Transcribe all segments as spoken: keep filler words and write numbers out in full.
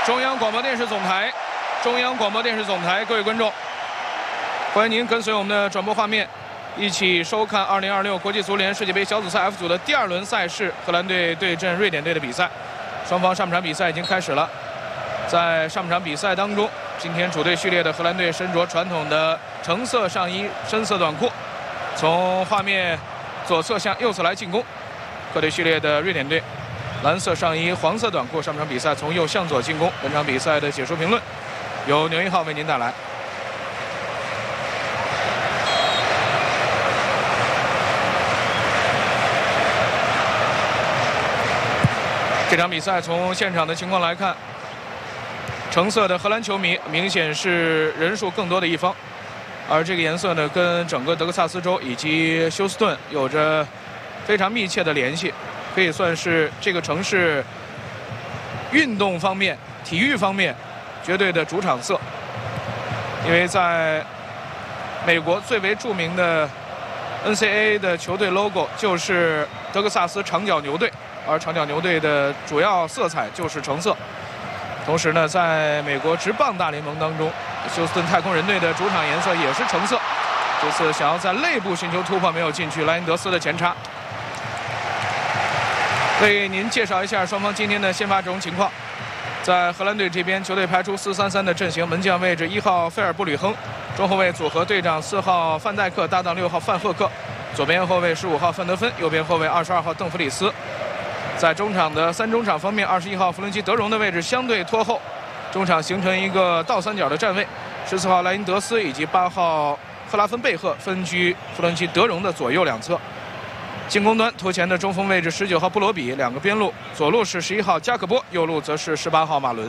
中央广播电视总台，中央广播电视总台，各位观众，欢迎您跟随我们的转播画面，一起收看二零二六国际足联世界杯小组赛 F 组的第二轮赛事，荷兰队对阵瑞典队的比赛。双方上半场比赛已经开始了，在上半场比赛当中，今天主队序列的荷兰队身着传统的橙色上衣、深色短裤，从画面左侧向右侧来进攻。客队序列的瑞典队。 蓝色上衣、黄色短裤，上半场比赛从右向左进攻。本场比赛的解说评论由牛一号为您带来。这场比赛从现场的情况来看，橙色的荷兰球迷明显是人数更多的一方，而这个颜色呢，跟整个德克萨斯州以及休斯顿有着非常密切的联系。 可以算是这个城市运动方面、体育方面绝对的主场色，因为在美国最为著名的 N C A A 的球队 logo 就是德克萨斯长角牛队，而长角牛队的主要色彩就是橙色。同时呢，在美国职棒大联盟当中，休斯顿太空人队的主场颜色也是橙色。这次想要在内部寻求突破没有进去，莱因德斯的前插。 为您介绍一下双方今天的先发阵容情况。在荷兰队这边，球队排出四三三的阵型，门将位置一号菲尔布吕亨，中后卫组合队长四号范戴克搭档六号范赫克，左边后卫十五号范德芬，右边后卫二十二号邓弗里斯。在中场的三中场方面，二十一号弗伦基德容的位置相对拖后，中场形成一个倒三角的站位，十四号莱因德斯以及八号赫拉芬贝赫分居弗伦基德容的左右两侧。 进攻端头前的中锋位置十九号布罗比，两个边路，左路是十一号加克波，右路则是十八号马伦。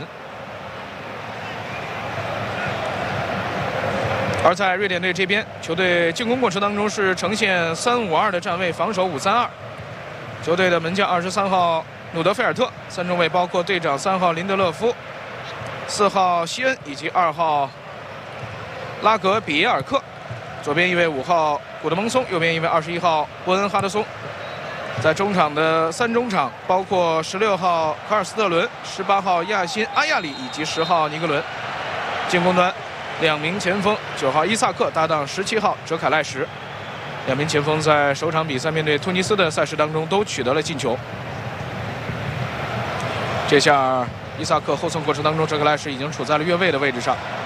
而在瑞典队这边，球队进攻过程当中是呈现三五二的站位，防守五三二。球队的门将二十三号努德菲尔特，三中卫包括队长三号林德勒夫、四号希恩以及二号拉格比耶尔克。 左边一位五号古德蒙松，右边一位二十一号伯恩哈德松。在中场的三中场包括十六号卡尔斯特伦、十八号亚辛阿亚里以及十号尼格伦。进攻端两名前锋，九号伊萨克搭档十七号哲凯赖什。两名前锋在首场比赛面对突尼斯的赛事当中都取得了进球。这下伊萨克后送过程当中，哲凯赖什已经处在了越位的位置上。